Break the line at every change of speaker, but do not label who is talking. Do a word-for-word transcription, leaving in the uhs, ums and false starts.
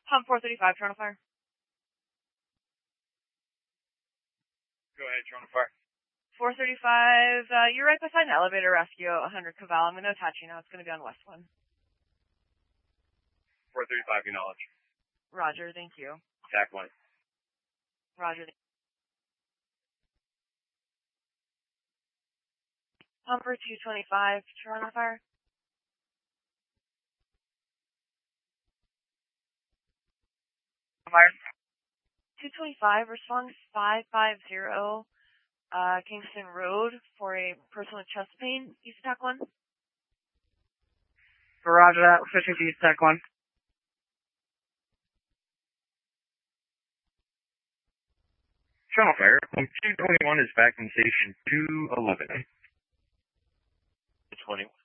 Hum four thirty-five, Toronto Fire.
Go ahead, Toronto Fire.
four thirty-five, uh, you're right beside an elevator rescue at one hundred Caval. I'm going to attach you now. It's going to be on West one.
four thirty-five, acknowledge.
Roger, thank you.
Attack one.
Roger. Humper two twenty-five, Toronto Fire.
Fire.
two twenty-five, response five five zero, uh, Kingston Road for a person with chest pain. East attack one.
Roger that. Switching to East attack one.
Toronto Fire. Um, two twenty-one is back in station two eleven. two twenty-one.